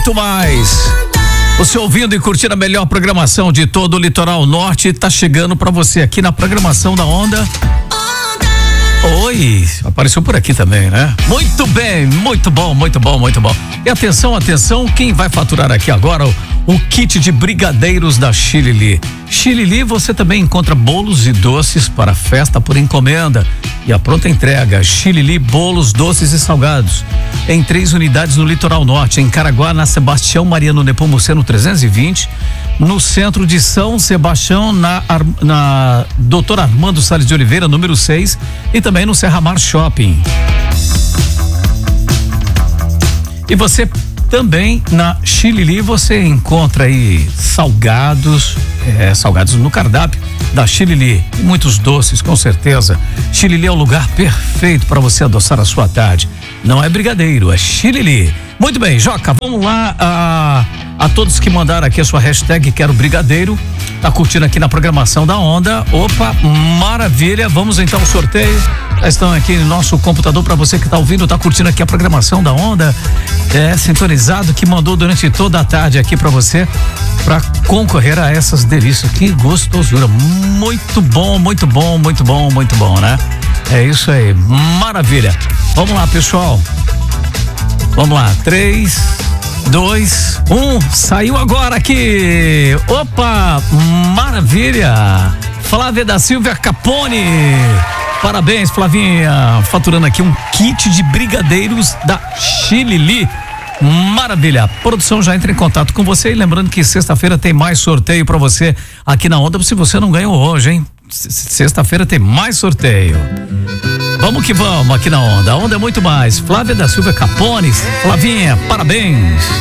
muito mais. Você ouvindo e curtindo a melhor programação de todo o litoral norte, tá chegando pra você aqui na programação da Onda. Oi, apareceu por aqui também, né? Muito bem, muito bom, muito bom, muito bom. E atenção, atenção, quem vai faturar aqui agora o kit de brigadeiros da Xilili. Xilili, você também encontra bolos e doces para festa por encomenda e a pronta entrega. Xilili, bolos, doces e salgados em 3 unidades no litoral norte, em Caraguá, na Sebastião Mariano Nepomuceno 320, no centro de São Sebastião, na Doutor Armando Salles de Oliveira, número 6, e também no Serra Mar Shopping. E você também na Xilili você encontra aí salgados no cardápio da Xilili, muitos doces com certeza. Xilili é o lugar perfeito para você adoçar a sua tarde. Não é brigadeiro, é Xilili. Muito bem, Joca, vamos lá a todos que mandaram aqui a sua hashtag Quero Brigadeiro, tá curtindo aqui na programação da Onda. Opa, maravilha, vamos então ao sorteio. Já estão aqui no nosso computador para você que tá ouvindo, tá curtindo aqui a programação da Onda, sintonizado, que mandou durante toda a tarde aqui para você, para concorrer a essas delícias. Que gostosura, muito bom, muito bom, muito bom, muito bom, né? É isso aí, maravilha. Vamos lá, pessoal. Vamos lá, 3, 2, 1, saiu agora aqui. Opa, maravilha. Flávia da Silva Capone. Parabéns, Flavinha, faturando aqui um kit de brigadeiros da Xilili. Maravilha. A produção já entra em contato com você e lembrando que sexta-feira tem mais sorteio pra você aqui na Onda, se você não ganhou hoje, hein? Sexta-feira tem mais sorteio. Vamos que vamos aqui na Onda. A Onda é muito mais. Flávia da Silva Capones. Flavinha, parabéns.